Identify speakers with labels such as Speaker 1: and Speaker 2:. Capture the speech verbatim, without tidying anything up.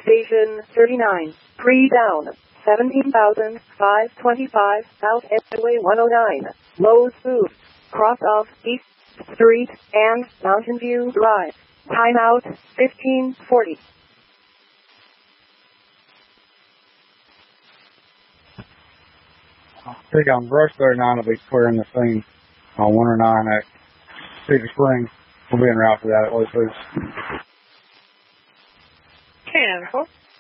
Speaker 1: Station thirty-nine, pre-down, seventeen thousand five hundred twenty-five, South Highway one oh nine, Lowe's Foods, cross of East Street and Mountain View Drive. Timeout fifteen forty.
Speaker 2: I think on Brush thirty-nine will be clearing the scene on one oh nine at Cedar Springs. We'll be en route for that at Lowe's Foods.
Speaker 3: ten four.